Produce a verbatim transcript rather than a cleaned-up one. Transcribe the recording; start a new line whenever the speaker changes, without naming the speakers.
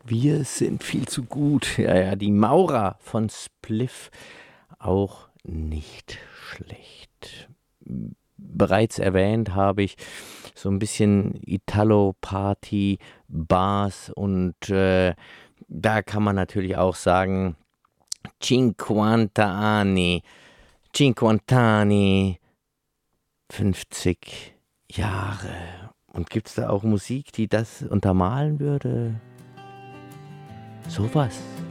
Wir sind viel zu gut. Ja, ja, die Maurer von Spliff auch nicht schlecht. Bereits erwähnt habe ich so ein bisschen Italo-Party, Bars und äh, da kann man natürlich auch sagen, cinquanta anni, cinquanta anni, fünfzig Jahre. Und gibt es da auch Musik, die das untermalen würde? Sowas